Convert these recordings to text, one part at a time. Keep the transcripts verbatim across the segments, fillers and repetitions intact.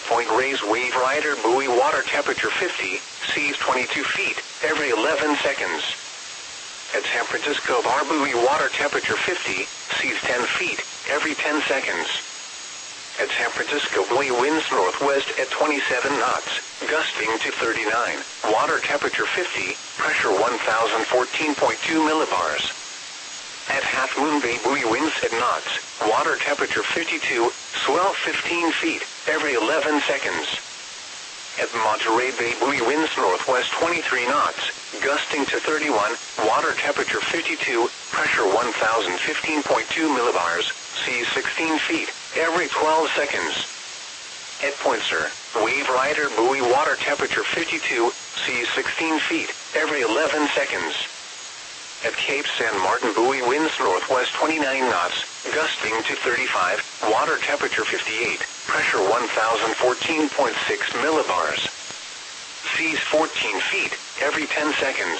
Point Reyes Wave Rider Buoy water temperature fifty, seas twenty-two feet, every eleven seconds. At San Francisco Bar Buoy water temperature fifty, seas ten feet, every ten seconds. At San Francisco Buoy winds northwest at twenty-seven knots, gusting to thirty-nine, water temperature fifty, pressure one thousand fourteen point two millibars. At Half Moon Bay Buoy winds at knots, water temperature fifty-two, swell fifteen feet, every eleven seconds. At Monterey Bay Buoy winds northwest twenty-three knots, gusting to thirty-one, water temperature fifty-two, pressure one thousand fifteen point two millibars, seas sixteen feet, every twelve seconds. At Point Sur, Wave Rider Buoy water temperature fifty-two, seas sixteen feet, every eleven seconds. At Cape San Martin Buoy winds northwest twenty-nine knots, gusting to thirty-five, water temperature fifty-eight, pressure one thousand fourteen point six millibars. Seas fourteen feet, every ten seconds.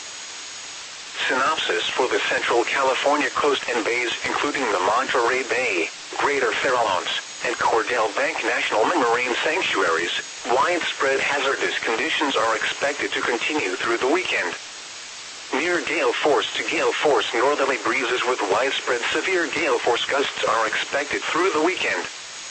Synopsis for the Central California coast and bays including the Monterey Bay, Greater Farallones, and Cordell Bank National Marine Sanctuaries, widespread hazardous conditions are expected to continue through the weekend. Near gale force to gale force northerly breezes with widespread severe gale force gusts are expected through the weekend.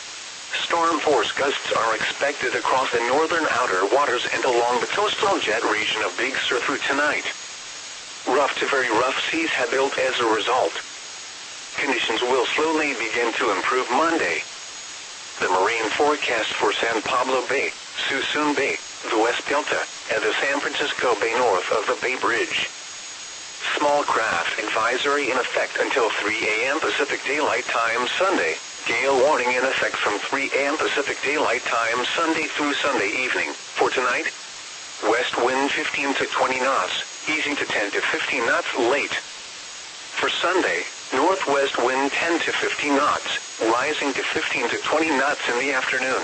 Storm force gusts are expected across the northern outer waters and along the coastal jet region of Big Sur through tonight. Rough to very rough seas have built as a result. Conditions will slowly begin to improve Monday. The marine forecast for San Pablo Bay, Suisun Bay, the West Delta, and the San Francisco Bay north of the Bay Bridge. Small craft advisory in effect until three a m Pacific Daylight Time Sunday. Gale warning in effect from three a m Pacific Daylight Time Sunday through Sunday evening. For tonight, west wind fifteen to twenty knots, easing to ten to fifteen knots late. For Sunday, northwest wind ten to fifteen knots, rising to fifteen to twenty knots in the afternoon.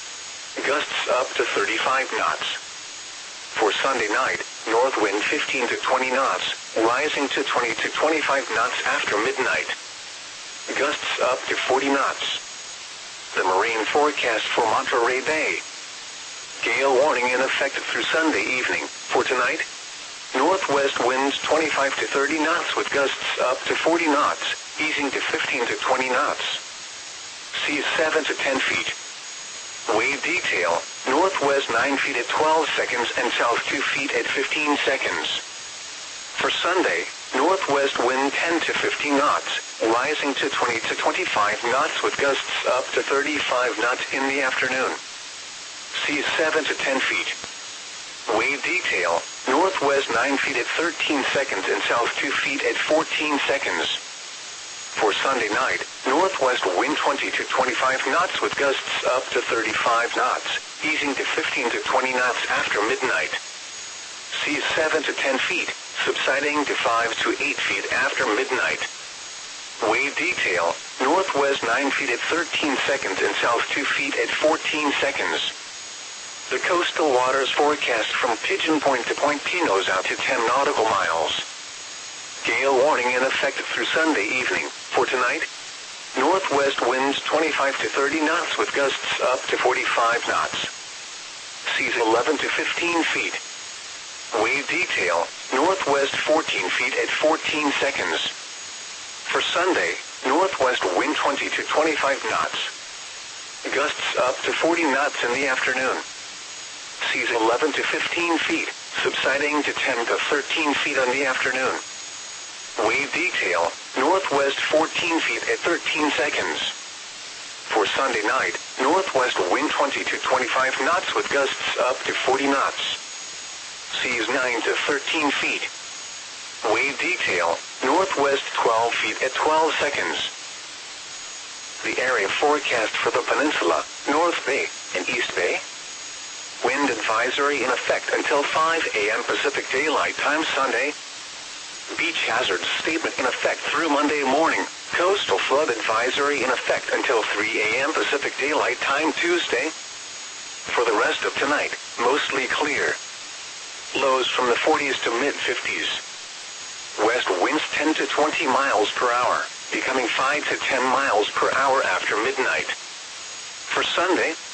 Gusts up to thirty-five knots. For Sunday night, north wind fifteen to twenty knots, rising to twenty to twenty-five knots after midnight. Gusts up to forty knots. The marine forecast for Monterey Bay. Gale warning in effect through Sunday evening. For tonight, northwest winds twenty-five to thirty knots with gusts up to forty knots, easing to fifteen to twenty knots. Seas seven to ten feet. Wave detail, northwest nine feet at twelve seconds and south two feet at fifteen seconds. For Sunday, northwest wind ten to fifteen knots, rising to twenty to twenty-five knots with gusts up to thirty-five knots in the afternoon. Seas seven to ten feet. Wave detail, northwest nine feet at thirteen seconds and south two feet at fourteen seconds. For Sunday night, northwest wind twenty to twenty-five knots with gusts up to thirty-five knots, easing to fifteen to twenty knots after midnight. Seas seven to ten feet, subsiding to five to eight feet after midnight. Wave detail, northwest nine feet at thirteen seconds and south two feet at fourteen seconds. The coastal waters forecast from Pigeon Point to Point Pinos out to ten nautical miles. Gale warning in effect through Sunday evening. For tonight, northwest winds twenty-five to thirty knots with gusts up to forty-five knots. Seas eleven to fifteen feet. Wave detail, northwest fourteen feet at fourteen seconds. For Sunday, northwest wind twenty to twenty-five knots. Gusts up to forty knots in the afternoon. Seas eleven to fifteen feet, subsiding to ten to thirteen feet in the afternoon. Wave detail, northwest fourteen feet at thirteen seconds. For Sunday night, northwest wind twenty to twenty-five knots with gusts up to forty knots. Seas nine to thirteen feet. Wave detail, northwest twelve feet at twelve seconds. The area forecast for the peninsula, North Bay, and East Bay. Wind advisory in effect until five a m Pacific Daylight Time Sunday. Beach hazard statement in effect through Monday morning. Coastal flood advisory in effect until three a m Pacific Daylight Time Tuesday. For the rest of tonight, mostly clear. Lows from the forties to mid fifties. West winds ten to twenty miles per hour, becoming five to ten miles per hour after midnight. For Sunday,